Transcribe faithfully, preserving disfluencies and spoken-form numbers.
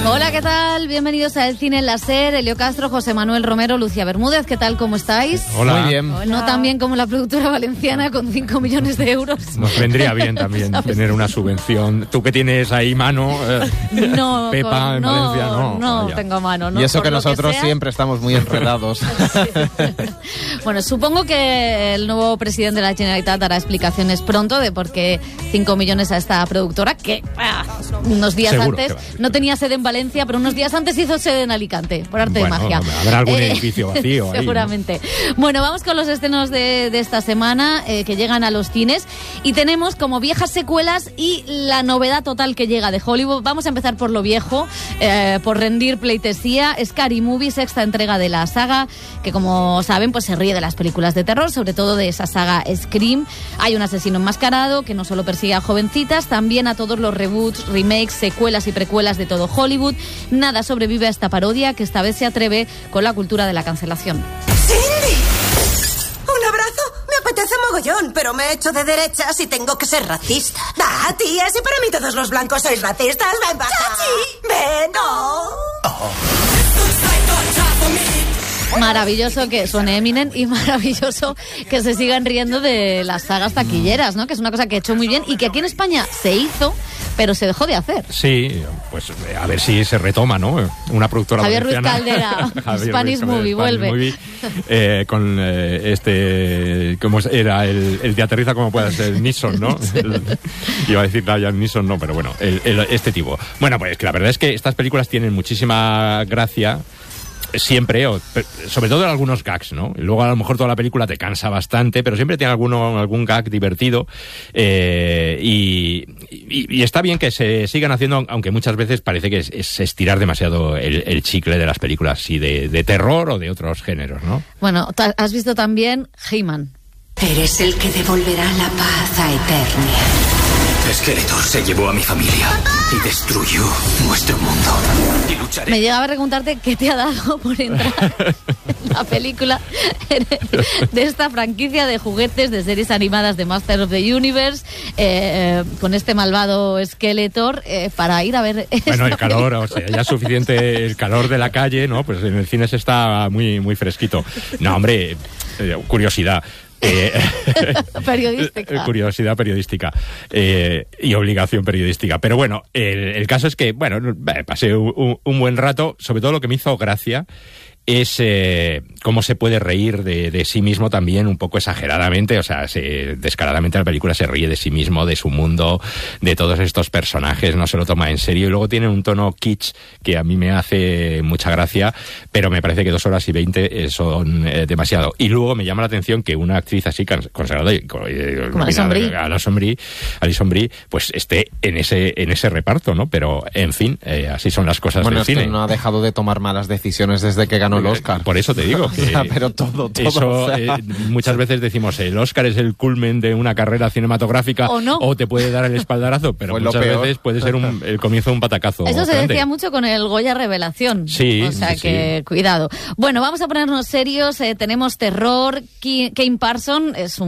Hola, ¿qué tal? Bienvenidos a El Cine en la SER. Elio Castro, José Manuel Romero, Lucía Bermúdez. ¿Qué tal? ¿Cómo estáis? Hola. Muy bien. No tan bien como la productora valenciana con cinco millones de euros. Nos vendría bien también tener una subvención. Tú que tienes ahí mano, eh, no, Pepa, con, en no, Valencia, no. No, Vaya. tengo mano. No, y eso que nosotros que siempre estamos muy enredados. Bueno, supongo que el nuevo presidente de la Generalitat dará explicaciones pronto de por qué cinco millones a esta productora, que ah, unos días Seguro antes que va, no tenía sede en Valencia, pero unos días antes hizo sede en Alicante, por arte bueno, de magia. Habrá algún Eh, edificio vacío ahí, seguramente. ¿No? Bueno, vamos con los estrenos de, de esta semana eh, que llegan a los cines y tenemos como viejas secuelas y la novedad total que llega de Hollywood. Vamos a empezar por lo viejo, eh, por rendir pleitesía. Scary Movie, sexta entrega de la saga, que como saben pues se ríe de las películas de terror, sobre todo de esa saga Scream. Hay un asesino enmascarado que no solo persigue a jovencitas, también a todos los reboots, remakes, secuelas y precuelas de todo Hollywood. Nada sobrevive a esta parodia que esta vez se atreve con la cultura de la cancelación. ¡Cindy! ¿Un abrazo? Me apetece mogollón, pero me he hecho de derechas y tengo que ser racista. Ah, tía, si para mí todos los blancos sois racistas, ven para acá. ¡Chachi! ¡Ven, no! Oh. Maravilloso que suene Eminem y maravilloso que se sigan riendo de las sagas taquilleras, ¿no? Que es una cosa que he hecho muy bien y que aquí en España se hizo, pero se dejó de hacer. Sí, pues a ver si se retoma, ¿no? Una productora Javier Ruiz valenciana. Caldera, Spanish Movie, vuelve. Movie, eh, con eh, este, ¿cómo era? El, el de aterriza como pueda ser, Neeson, ¿no? El, iba a decir Liam Neeson, no, pero bueno, el, el, este tipo. Bueno, pues que la verdad es que estas películas tienen muchísima gracia. Siempre, o, sobre todo en algunos gags, ¿no? Y luego a lo mejor toda la película te cansa bastante, pero siempre tiene alguno, algún gag divertido eh, y, y, y está bien que se sigan haciendo, aunque muchas veces parece que es, es estirar demasiado el, el chicle de las películas, sí, de, de terror o de otros géneros, ¿no? Bueno, has visto también He-Man. Eres el que devolverá la paz a Eternia. Skeletor se llevó a mi familia y destruyó nuestro mundo. Y lucharé. Me llegaba a preguntarte qué te ha dado por entrar en la película de esta franquicia de juguetes de series animadas de Master of the Universe, eh, con este malvado Skeletor, eh, para ir a ver esta Bueno, el calor, película. o sea, ya es suficiente el calor de la calle, ¿no? Pues en el cine se está muy, muy fresquito. No, hombre, eh, curiosidad. Eh, periodística. Curiosidad periodística eh, y obligación periodística. Pero bueno, el, el caso es que, bueno, pasé un, un buen rato. Sobre todo lo que me hizo gracia es eh, cómo se puede reír de, de sí mismo también un poco exageradamente, o sea, se, descaradamente la película se ríe de sí mismo, de su mundo, de todos estos personajes, no se lo toma en serio y luego tiene un tono kitsch que a mí me hace mucha gracia, pero me parece que dos horas y veinte son eh, demasiado. Y luego me llama la atención que una actriz así consagrada, eh, como Alison Brie, Alison Brie, Alison Brie, pues esté en ese en ese reparto, ¿no? Pero en fin, eh, así son las cosas bueno, del es cine. Que no ha dejado de tomar malas decisiones desde que ganó el Oscar. Por eso te digo que o sea, pero todo, todo, eso o sea. eh, muchas veces decimos el Oscar es el culmen de una carrera cinematográfica o, no. o te puede dar el espaldarazo, pero pues muchas veces puede ser un, el comienzo de un patacazo. Eso se grande. decía mucho con el Goya Revelación. Sí, o sea sí, que sí. cuidado. Bueno, vamos a ponernos serios. Eh, tenemos terror. Kane Parsons es un